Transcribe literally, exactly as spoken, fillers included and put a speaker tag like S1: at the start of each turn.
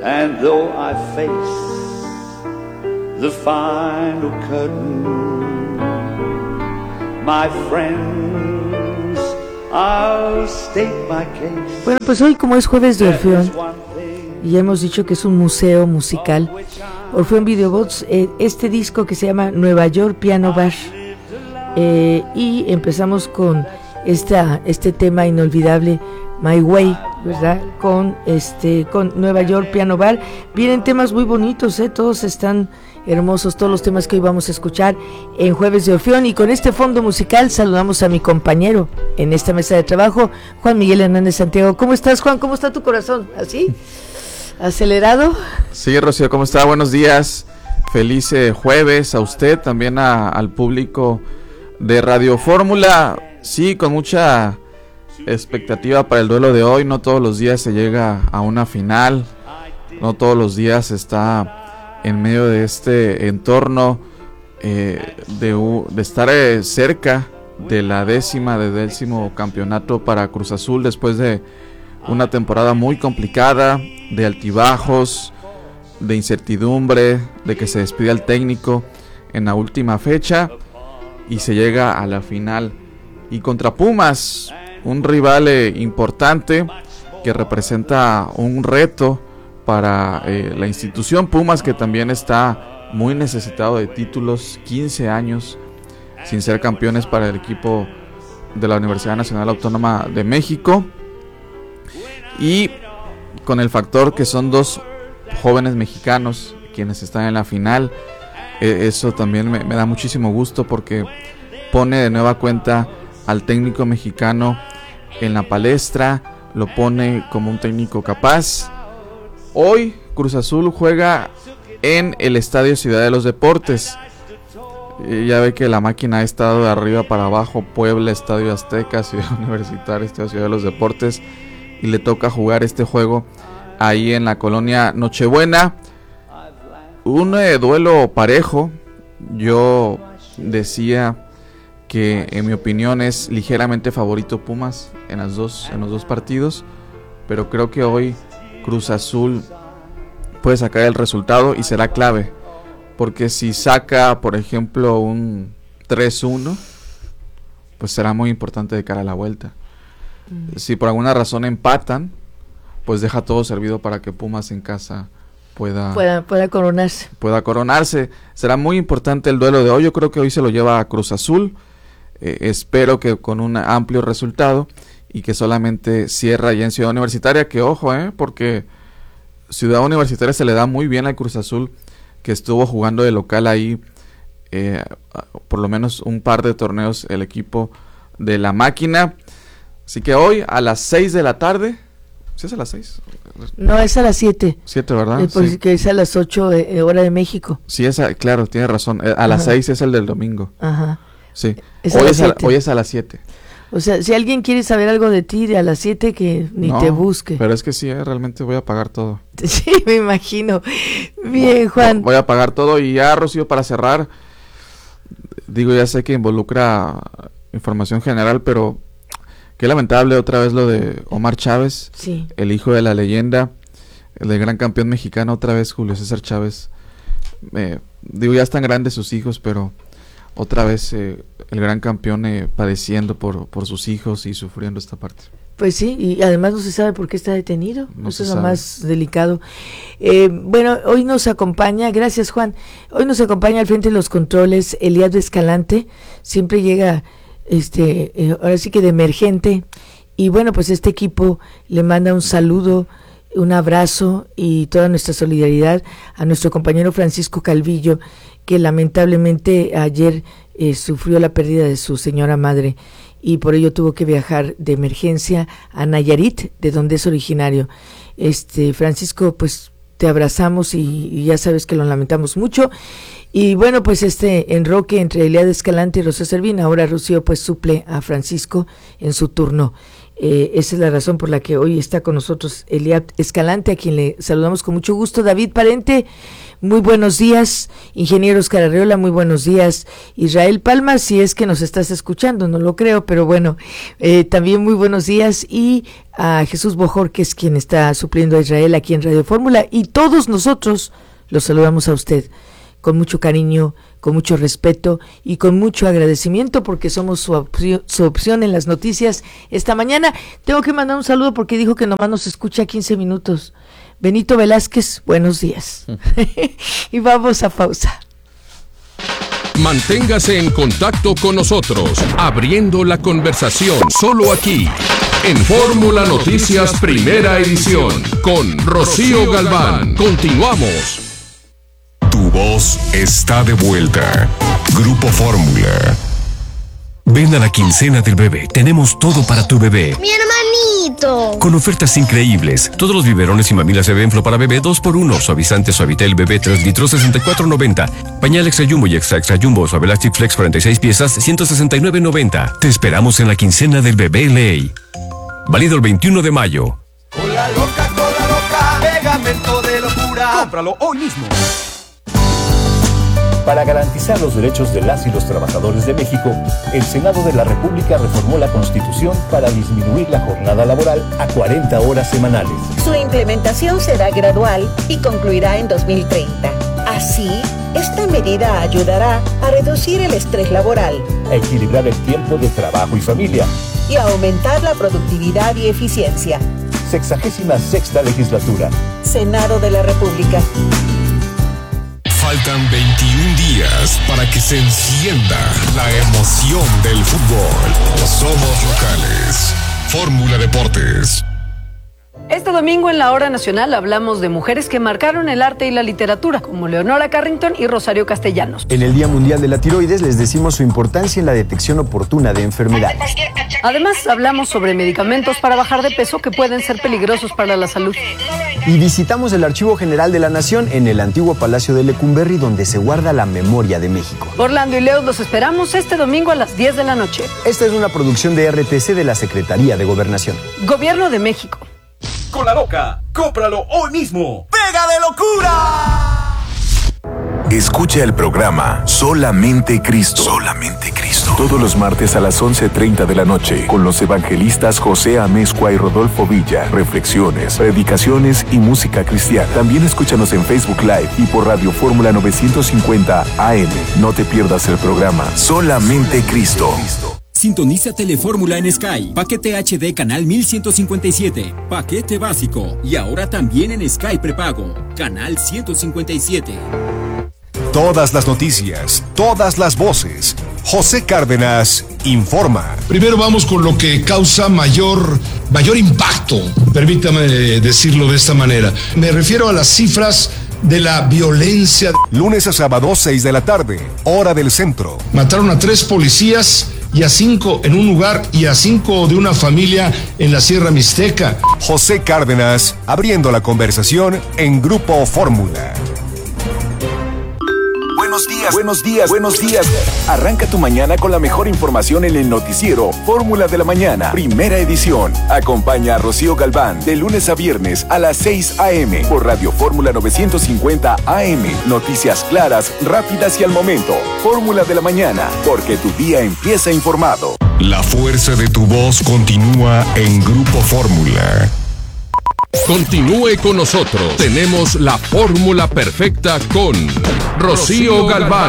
S1: And though I face the final curtain, my friends, I'll state my case.
S2: Bueno, pues hoy, como es jueves de Orfeón y hemos dicho que es un museo musical, Orfeón Videobots, eh, este disco que se llama Nueva York Piano Bar, eh, y empezamos con esta, este tema inolvidable, My Way, ¿verdad? Con este, con Nueva York Piano Bar. Vienen temas muy bonitos, ¿eh? Todos están hermosos, todos los temas que hoy vamos a escuchar en Jueves de Orfeón. Y con este fondo musical saludamos a mi compañero en esta mesa de trabajo, Juan Miguel Hernández Santiago. ¿Cómo estás, Juan? ¿Cómo está tu corazón? ¿Así? ¿Acelerado?
S3: Sí, Rocío, ¿cómo está? Buenos días. Feliz eh, jueves a usted, también a, al público de Radio Fórmula. Sí, con mucha expectativa para el duelo de hoy. No todos los días se llega a una final, no todos los días se está en medio de este entorno eh, de, de estar eh, cerca de la décima, de décimo campeonato para Cruz Azul, después de una temporada muy complicada, de altibajos, de incertidumbre, de que se despide al técnico en la última fecha y se llega a la final. Y contra Pumas, un rival eh, importante que representa un reto para eh, la institución Pumas, que también está muy necesitado de títulos, quince años sin ser campeones para el equipo de la Universidad Nacional Autónoma de México, y con el factor que son dos jóvenes mexicanos quienes están en la final. Eh, eso también me, me da muchísimo gusto, porque pone de nueva cuenta al técnico mexicano en la palestra, lo pone como un técnico capaz. Hoy Cruz Azul juega en el Estadio Ciudad de los Deportes. Eh, ya ve que la máquina ha estado de arriba para abajo: Puebla, Estadio Azteca, Ciudad Universitaria, Estadio Ciudad de los Deportes, y le toca jugar este juego ahí en la colonia Nochebuena. Un eh, duelo parejo. Yo decía que en mi opinión es ligeramente favorito Pumas en las dos, en los dos partidos, pero creo que hoy Cruz Azul puede sacar el resultado y será clave, porque si saca, por ejemplo, un tres uno, pues será muy importante de cara a la vuelta. Mm. Si por alguna razón empatan, pues deja todo servido para que Pumas en casa pueda,
S2: pueda, pueda coronarse.
S3: Pueda coronarse. Será muy importante el duelo de hoy. Yo creo que hoy se lo lleva a Cruz Azul. Eh, espero que con un amplio resultado, y que solamente cierra ya en Ciudad Universitaria, que ojo, eh, porque Ciudad Universitaria se le da muy bien al Cruz Azul, que estuvo jugando de local ahí eh, por lo menos un par de torneos el equipo de la máquina. Así que hoy a las seis de la tarde, ¿sí es a las seis?
S2: No, es a las siete.
S3: siete, ¿verdad?
S2: Eh, porque sí. Es a las ocho eh, hora de México.
S3: Sí, es a, claro, tiene razón. A las seis es el del domingo.
S2: Ajá.
S3: Sí,
S2: es
S3: hoy, es a, hoy es a las siete.
S2: O sea, si alguien quiere saber algo de ti de a las siete, que ni no, te busque.
S3: Pero es que sí, eh, realmente voy a pagar todo.
S2: Sí, me imagino. Bien, Juan.
S3: Voy a pagar todo. Y ya, Rocío, para cerrar, digo, ya sé que involucra información general, pero qué lamentable otra vez lo de Omar Chávez,
S2: sí.
S3: El hijo de la leyenda, el del gran campeón mexicano, otra vez Julio César Chávez. Eh, digo, ya están grandes sus hijos, pero otra vez eh, el gran campeón eh, padeciendo por, por sus hijos y sufriendo esta parte.
S2: Pues sí, y además no se sabe por qué está detenido.
S3: No
S2: Eso es
S3: sabe.
S2: Lo más delicado. Eh, bueno, hoy nos acompaña, gracias Juan, hoy nos acompaña al frente de los controles Eliad Escalante. Siempre llega, este, eh, ahora sí que de emergente. Y bueno, pues este equipo le manda un saludo, un abrazo y toda nuestra solidaridad a nuestro compañero Francisco Calvillo, que lamentablemente ayer eh, sufrió la pérdida de su señora madre, y por ello tuvo que viajar de emergencia a Nayarit, de donde es originario. Este Francisco, pues te abrazamos y, y ya sabes que lo lamentamos mucho. Y bueno, pues este enroque entre Eliad Escalante y Rocío Servín, ahora Rocío pues suple a Francisco en su turno. Eh, esa es la razón por la que hoy está con nosotros Eliab Escalante, a quien le saludamos con mucho gusto. David Parente, muy buenos días. Ingeniero Oscar Arreola, muy buenos días. Israel Palma, si es que nos estás escuchando, no lo creo, pero bueno, eh, también muy buenos días. Y a Jesús Bojor, que es quien está supliendo a Israel aquí en Radio Fórmula. Y todos nosotros los saludamos a usted con mucho cariño, con mucho respeto y con mucho agradecimiento, porque somos su opción, su opción en las noticias esta mañana. Tengo que mandar un saludo porque dijo que nomás nos escucha quince minutos. Benito Velázquez, buenos días. Y vamos a pausa.
S4: Manténgase en contacto con nosotros, abriendo la conversación, solo aquí, en Fórmula Noticias Primera Edición, con Rocío Galván. Continuamos.
S5: Tu voz está de vuelta. Grupo Fórmula. Ven a la quincena del bebé. Tenemos todo para tu bebé.
S6: ¡Mi hermanito!
S5: Con ofertas increíbles. Todos los biberones y mamilas Evenflo para bebé dos por uno. Suavizante Suavitel bebé tres litros sesenta y cuatro noventa. Pañal Extra Jumbo y Extra Extra Jumbo Suavelastic Flex cuarenta y seis piezas ciento sesenta y nueve noventa. Te esperamos en la quincena del bebé Ley. Válido el veintiuno de mayo.
S7: Cola loca, cola loca, pegamento de locura. Cómpralo hoy mismo.
S8: Para garantizar los derechos de las y los trabajadores de México, el Senado de la República reformó la Constitución para disminuir la jornada laboral a cuarenta horas semanales.
S9: Su implementación será gradual y concluirá en dos mil treinta. Así, esta medida ayudará a reducir el estrés laboral,
S8: a equilibrar el tiempo de trabajo y familia
S9: y a aumentar la productividad y eficiencia.
S8: Sexagésima sexta legislatura.
S9: Senado de la República.
S5: Faltan veintiún días para que se encienda la emoción del fútbol. Somos locales. Fórmula Deportes.
S10: Este domingo en la Hora Nacional hablamos de mujeres que marcaron el arte y la literatura, como Leonora Carrington y Rosario Castellanos.
S11: En el Día Mundial de la Tiroides les decimos su importancia en la detección oportuna de enfermedades.
S10: Además, hablamos sobre medicamentos para bajar de peso que pueden ser peligrosos para la salud.
S11: Y visitamos el Archivo General de la Nación en el antiguo Palacio de Lecumberri, donde se guarda la memoria de México.
S10: Orlando y Leo los esperamos este domingo a las diez de la noche.
S11: Esta es una producción de R T C de la Secretaría de Gobernación.
S10: Gobierno de México.
S7: Cola loca, cómpralo hoy mismo. ¡Pega de locura!
S5: Escucha el programa Solamente Cristo. Solamente Cristo. Todos los martes a las once treinta de la noche con los evangelistas José Amezcua y Rodolfo Villa. Reflexiones, predicaciones y música cristiana. También escúchanos en Facebook Live y por Radio Fórmula novecientos cincuenta A M. No te pierdas el programa Solamente Cristo.
S12: Sintoniza Telefórmula en Sky. Paquete H D canal mil ciento cincuenta y siete. Paquete básico. Y ahora también en Sky prepago. Canal ciento cincuenta y siete.
S5: Todas las noticias, todas las voces. José Cárdenas informa.
S13: Primero vamos con lo que causa mayor, mayor impacto. Permítame decirlo de esta manera. Me refiero a las cifras de la violencia.
S5: Lunes a sábado, seis de la tarde, hora del centro.
S13: Mataron a tres policías y a cinco en un lugar y a cinco de una familia en la Sierra Mixteca.
S5: José Cárdenas, abriendo la conversación en Grupo Fórmula. Buenos días, buenos días, buenos días. Arranca tu mañana con la mejor información en el noticiero Fórmula de la Mañana, primera edición. Acompaña a Rocío Galván de lunes a viernes a las seis a eme por Radio Fórmula novecientos cincuenta A M. Noticias claras, rápidas y al momento. Fórmula de la Mañana, porque tu día empieza informado. La fuerza de tu voz continúa en Grupo Fórmula.
S4: Continúe con nosotros. Tenemos la fórmula perfecta con Rocío Galván.